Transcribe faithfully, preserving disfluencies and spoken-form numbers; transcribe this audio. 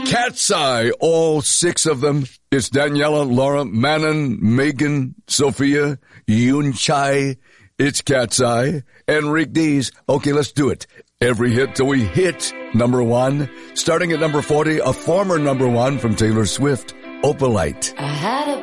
Cat's Eye, all six of them. It's Daniela, Laura, Manon, Megan, Sophia, Yoon Chai. It's Cat's Eye. And Rick Dees. Okay, let's do it. Every hit till we hit number one. Starting at number forty, a former number one from Taylor Swift, Opalite. I